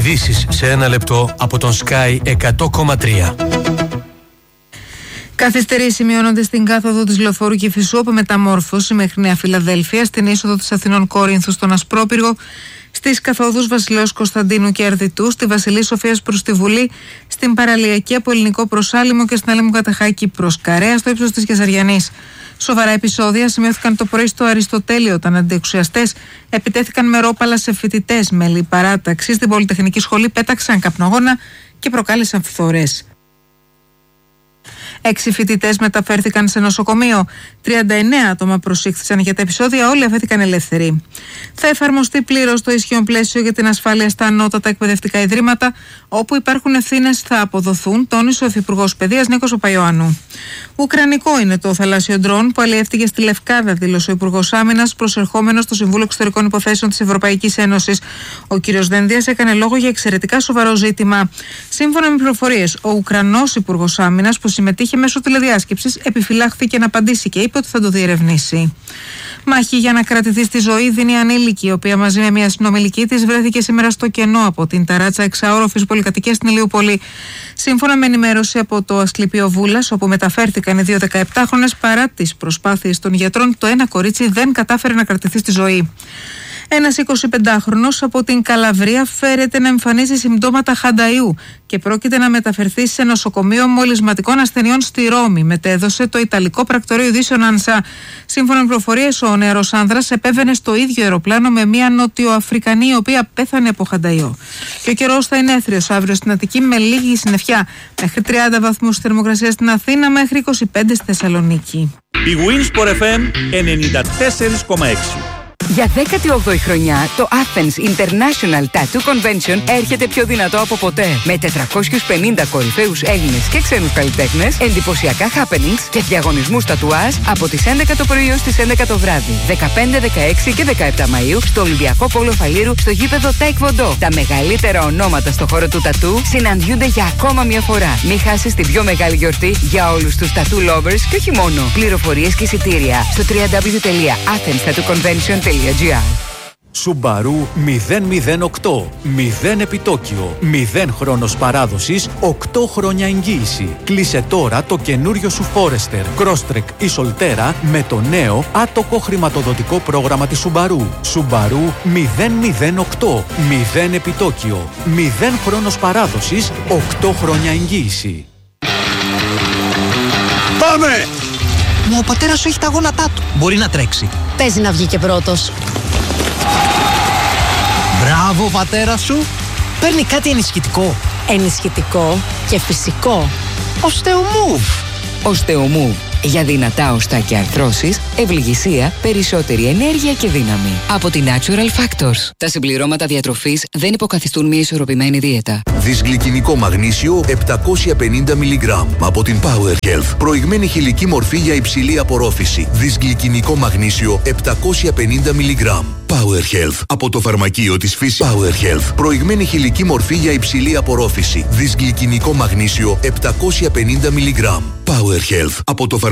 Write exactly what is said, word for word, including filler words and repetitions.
Ειδήσεις σε ένα λεπτό από τον Sky εκατό κόμμα τρία. Καθυστερήσεις σημειώνονται στην κάθοδο της Λεωφόρου Κηφισού από μεταμόρφωση μέχρι Νέα Φιλαδέλφια, στην είσοδο της Αθηνών Κόρινθου στον Ασπρόπυργο, στις καθόδους Βασιλέως Κωνσταντίνου και Αρδιτού, στη Βασιλής Σοφίας προς τη Βουλή, στην παραλιακή από Ελληνικό προς Άλυμο και στην Άλυμο Καταχάκη προς Καρέα, στο ύψος της Κεσαριανής. Σοβαρά επεισόδια σημειώθηκαν το πρωί στο Αριστοτέλειο, όταν αντιεξουσιαστές επιτέθηκαν με ρόπαλα σε φοιτητές. Μέλη παράταξη στην Πολυτεχνική Σχολή πέταξαν καπνογόνα και προκάλεσαν φθορές. Έξι φοιτητές μεταφέρθηκαν σε νοσοκομείο. τριάντα εννέα άτομα προσήχθησαν για τα επεισόδια, όλοι αφέθηκαν ελεύθεροι. Θα εφαρμοστεί πλήρως το ισχύον πλαίσιο για την ασφάλεια στα ανώτατα εκπαιδευτικά ιδρύματα, όπου υπάρχουν ευθύνες θα αποδοθούν, τόνισε ο Υφυπουργός Παιδείας Νίκος Παπαϊωάννου. Ουκρανικό είναι το θαλάσσιο ντρόν που αλλιεύτηκε στη Λευκάδα, δήλωσε ο Υπουργός Άμυνας, προσερχόμενος στο Συμβούλιο Εξωτερικών Υποθέσεων της Ευρωπαϊκής Ένωσης. Ο κ. Δένδιας έκανε λόγο για εξαιρετικά σοβαρό ζήτημα. Σύμφωνα με πληροφορίες, ο Ουκρανός Υπουργός Άμυνας, που συμμετείχε μέσω τηλεδιάσκεψης, επιφυλάχθηκε να απαντήσει και είπε ότι θα το διερευνήσει. Μάχη για να κρατηθεί στη ζωή δίνει ανήλικη, η οποία μαζί με μια συνομιλική της βρέθηκε σήμερα στο κενό από την ταράτσα εξαόροφης πολυκατοικίας στην Ηλιούπολη. Σύμφωνα με ενημέρωση από το Ασκληπείο Βούλας, όπου μεταφέρθηκαν οι δύο δεκαεπτάχρονες, παρά τις προσπάθειες των γιατρών, το ένα κορίτσι δεν κατάφερε να κρατηθεί στη ζωή. Ένας εικοσιπεντάχρονος από την Καλαβρία φέρεται να εμφανίζει συμπτώματα χανταϊού και πρόκειται να μεταφερθεί σε νοσοκομείο μολυσματικών ασθενειών στη Ρώμη, μετέδωσε το Ιταλικό Πρακτορείο Ειδήσεων Άνσα. Σύμφωνα με πληροφορίες, ο νεαρός άνδρας επέβαινε στο ίδιο αεροπλάνο με μια Νοτιοαφρικανή, η οποία πέθανε από χανταϊό. Και ο καιρός θα είναι έθριος αύριο στην Αττική με λίγη συννεφιά, μέχρι τριάντα βαθμούς θερμοκρασία στην Αθήνα, μέχρι είκοσι πέντε στη Θεσσαλονίκη. Η Winsport εφ εμ ενενήντα τέσσερα κόμμα έξι. Για δέκατη όγδοη χρονιά, το Athens International Tattoo Convention έρχεται πιο δυνατό από ποτέ. Με τετρακόσιους πενήντα κορυφαίους Έλληνες και ξένους καλλιτέχνες, εντυπωσιακά happenings και διαγωνισμούς τατουάζ από τις έντεκα το πρωί έως τις έντεκα το βράδυ. δεκαπέντε, δεκαέξι και δεκαεπτά Μαΐου στο Ολυμπιακό Πόλο Φαλήρου στο γήπεδο Taekwondo. Τα μεγαλύτερα ονόματα στο χώρο του τατού συναντιούνται για ακόμα μια φορά. Μην χάσεις την πιο μεγάλη γιορτή για όλους τους tattoo lovers και όχι μόνο. Πληροφορίες και εισιτήρια στο double-u double-u double-u τελεία athens tattoo convention τελεία gr. Subaru μηδέν μηδέν οκτώ. μηδέν επιτόκιο. μηδέν χρόνος παράδοσης. οκτώ χρόνια εγγύηση. Κλείσε τώρα το καινούριο σου Forester, Crosstrek ή Solterra με το νέο άτοκο χρηματοδοτικό πρόγραμμα της Subaru. Subaru μηδέν μηδέν οκτώ. μηδέν επιτόκιο. μηδέν χρόνος παράδοσης. οκτώ χρόνια εγγύηση. Πάμε! Μα ο πατέρας σου έχει τα γόνατά του. Μπορεί να τρέξει. Παίζει να βγει και πρώτος. Μπράβο, πατέρα σου. Παίρνει κάτι ενισχυτικό. Ενισχυτικό και φυσικό. Osteomove. Osteomove. Για δυνατά οστά και αρθρώσεις, ευληγησία, περισσότερη ενέργεια και δύναμη. Από τη Natural Factors. Τα συμπληρώματα διατροφής δεν υποκαθιστούν μια ισορροπημένη δίαιτα. Δυσγλυκινικό μαγνήσιο επτακόσια πενήντα μιλιγκράμμ από την Power Health. Προηγμένη χηλική μορφή για υψηλή απορρόφηση. Δυσγλυκινικό μαγνήσιο επτακόσια πενήντα μιλιγκράμμ. Power Health από το φαρμακείο της φύσης. Power Health. Προηγμένη χηλική μορφή για υψηλή απορρόφηση. Δυσγλυκινικό μαγνήσιο επτακόσια πενήντα μιλιγκράμμ. Power Health από το φαρμακείο.